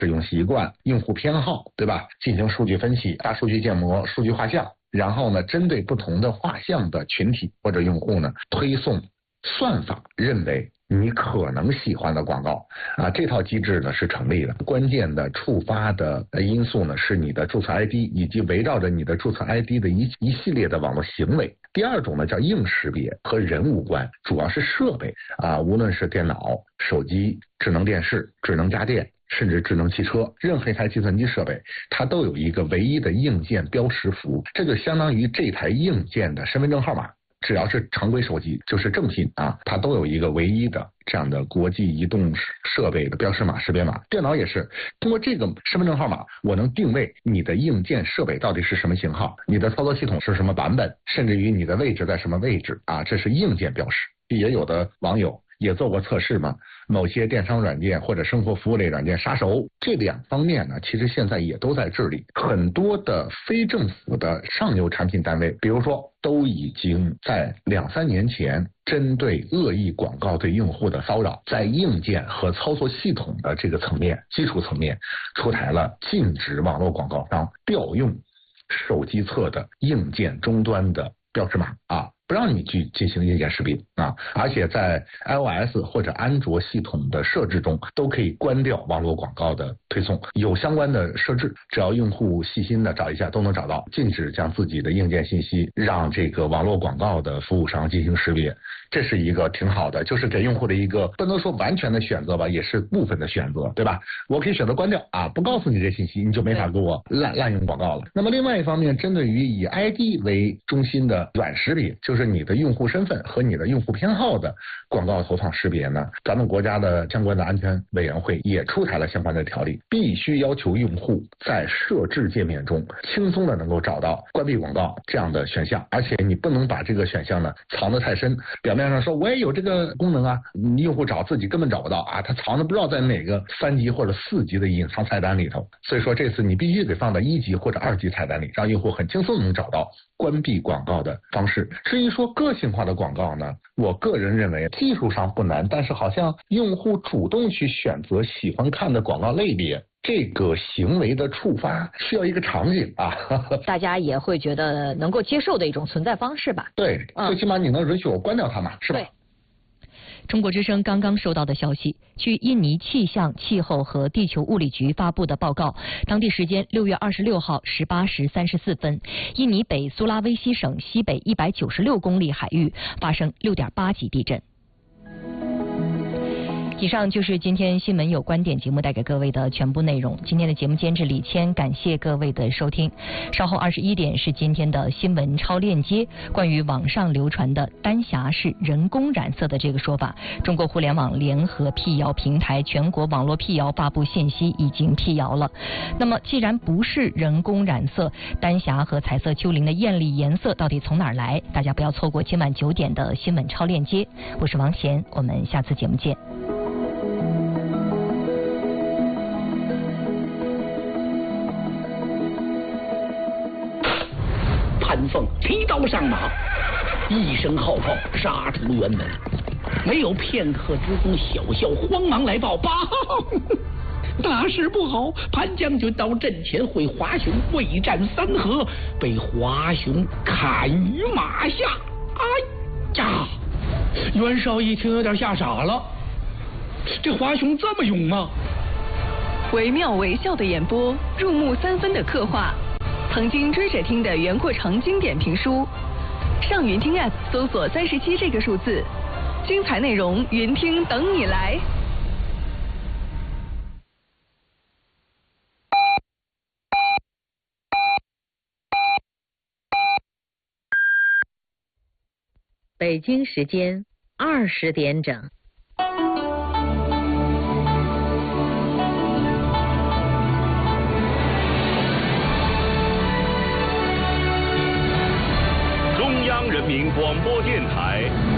使用习惯、用户偏好，对吧？进行数据分析、大数据建模、数据画像，然后呢，针对不同的画像的群体或者用户呢，推送算法认为你可能喜欢的广告啊，这套机制呢是成立的。关键的触发的因素呢是你的注册 ID 以及围绕着你的注册 ID 的一系列的网络行为。第二种呢叫硬识别，和人无关，主要是设备啊，无论是电脑、手机、智能电视、智能家电，甚至智能汽车，任何一台计算机设备，它都有一个唯一的硬件标识符，这就相当于这台硬件的身份证号码。只要是常规手机，就是正品啊，它都有一个唯一的这样的国际移动设备的标识码、识别码。电脑也是通过这个身份证号码，我能定位你的硬件设备到底是什么型号，你的操作系统是什么版本，甚至于你的位置在什么位置啊，这是硬件标识。也有的网友也做过测试嘛，某些电商软件或者生活服务类软件杀熟，这两方面呢，其实现在也都在治理。很多的非政府的上游产品单位，比如说都已经在2-3年前针对恶意广告对用户的骚扰，在硬件和操作系统的这个层面、基础层面出台了禁止网络广告商调用手机侧的硬件终端的标识码啊，不让你去进行硬件识别啊，而且在 iOS 或者安卓系统的设置中都可以关掉网络广告的推送，有相关的设置，只要用户细心的找一下都能找到。禁止将自己的硬件信息让这个网络广告的服务商进行识别，这是一个挺好的，就是给用户的一个不能说完全的选择吧，也是部分的选择，对吧？我可以选择关掉啊，不告诉你这信息，你就没法给我滥用广告了。那么另外一方面，针对于以 ID 为中心的软识别，就是你的用户身份和你的用户偏好的广告投放识别呢，咱们国家的相关的安全委员会也出台了相关的条例，必须要求用户在设置界面中轻松的能够找到关闭广告这样的选项，而且你不能把这个选项呢藏得太深，表面上说我也有这个功能啊，你用户找自己根本找不到啊，他藏的不知道在哪个3级或者4级的隐藏菜单里头，所以说这次你必须得放在1级或者2级菜单里，让用户很轻松能找到关闭广告的方式。至于说个性化的广告呢，我个人认为技术上不难，但是好像用户主动去选择喜欢看的广告类别，这个行为的触发需要一个场景啊， 大家也会觉得能够接受的一种存在方式吧。 对，最起码你能允许我关掉它嘛，是吧？ 对。 中国之声刚刚收到的消息，据印尼气象、气候和地球物理局发布的报告，当地时间6月26号18时34分，印尼北苏拉威西省西北196公里海域发生6.8级地震。以上就是今天新闻有观点节目带给各位的全部内容。今天的节目监制李谦，感谢各位的收听。稍后21点是今天的新闻超链接，关于网上流传的丹霞是人工染色的这个说法，中国互联网联合辟谣平台全国网络辟谣发布信息已经辟谣了。那么既然不是人工染色，丹霞和彩色丘陵的艳丽颜色到底从哪儿来？大家不要错过今晚9点的新闻超链接。我是王贤，我们下次节目见。 潘凤提刀上马，一声号炮杀出辕门，没有片刻之功，小校慌忙来报：大事不好！潘将军到阵前会华雄未战3合，被华雄砍于马下。哎呀！袁绍一听有点吓傻了，这华雄这么勇吗？ 惟妙惟肖的演播，入木3分的刻画，曾经追着听的袁阔成经典评书，上云听 App 搜索37这个数字，精彩内容云听等你来。 北京时间20点整。 中央人民广播电台